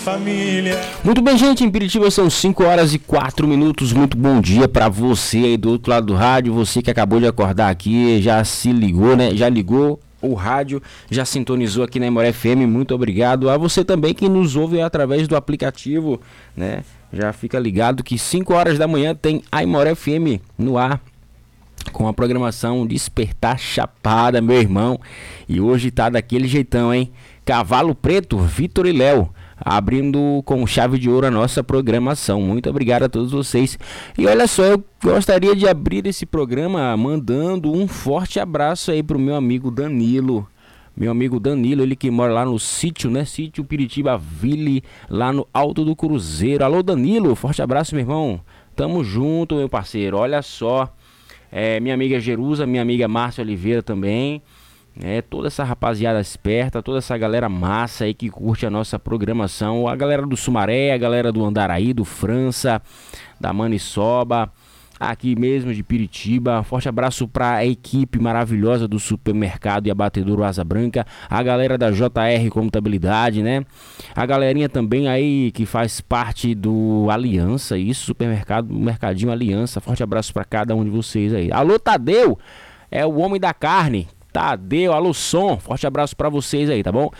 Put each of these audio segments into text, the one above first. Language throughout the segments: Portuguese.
família. Muito bem, gente, em Piritiba são 5 horas e 4 minutos. Muito bom dia pra você aí do outro lado do rádio. Você que acabou de acordar aqui, já se ligou, né? Já ligou o rádio, já sintonizou aqui na Aimoré FM. Muito obrigado a você também que nos ouve através do aplicativo, né? Já fica ligado que 5 horas da manhã tem Aimoré FM no ar, com a programação Despertar Chapada, meu irmão. E hoje tá daquele jeitão, hein? Cavalo Preto, Vitor e Léo, abrindo com chave de ouro a nossa programação. Muito obrigado a todos vocês. E olha só, eu gostaria de abrir esse programa mandando um forte abraço aí pro meu amigo Danilo. Meu amigo Danilo, ele que mora lá no sítio, né? Sítio Piritiba Ville, lá no Alto do Cruzeiro. Alô, Danilo, forte abraço, meu irmão. Tamo junto, meu parceiro. Olha só, minha amiga Jerusa, minha amiga Márcia Oliveira também. Toda essa rapaziada esperta, toda essa galera massa aí que curte a nossa programação. A galera do Sumaré, a galera do Andaraí, do França, da Maniçoba, aqui mesmo de Piritiba. Forte abraço para a equipe maravilhosa do supermercado e abatedouro Asa Branca, a galera da JR Contabilidade, né? A galerinha também aí que faz parte do Aliança, isso, supermercado, Mercadinho Aliança. Forte abraço para cada um de vocês aí. Alô, Tadeu, é o homem da carne. Tadeu, alô, som. Forte abraço para vocês aí, tá bom?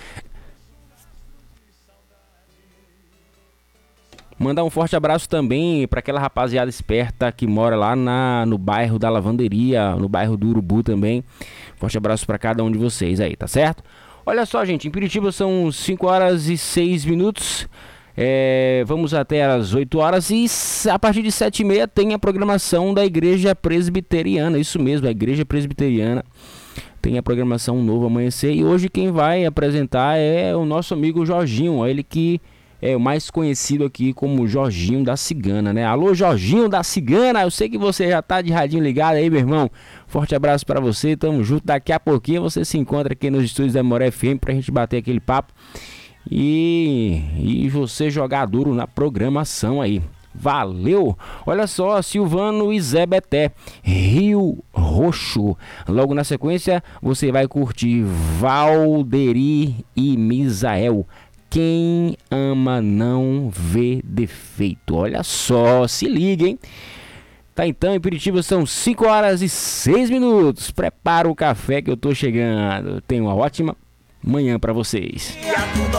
Mandar um forte abraço também para aquela rapaziada esperta que mora lá no bairro da Lavanderia, no bairro do Urubu também. Forte abraço para cada um de vocês aí, tá certo? Olha só, gente, em Piritiba são 5 horas e 6 minutos. Vamos até às 8 horas e a partir de 7h30 tem a programação da Igreja Presbiteriana. Isso mesmo, a Igreja Presbiteriana tem a programação Novo Amanhecer. E hoje quem vai apresentar é o nosso amigo Jorginho, ele que é o mais conhecido aqui como Jorginho da Cigana, né? Alô, Jorginho da Cigana, eu sei que você já tá de radinho ligado aí, meu irmão. Forte abraço pra você, tamo junto. Daqui a pouquinho você se encontra aqui nos estúdios da Aimoré FM pra gente bater aquele papo e você jogar duro na programação aí. Valeu! Olha só, Silvano e Zé Beté, Rio Roxo. Logo na sequência você vai curtir Valderi e Misael, Quem Ama Não Vê Defeito. Olha só, se liga, hein? Tá, então, em Piritiba são 5 horas e 6 minutos. Prepara o café que eu tô chegando. Tenha uma ótima manhã pra vocês.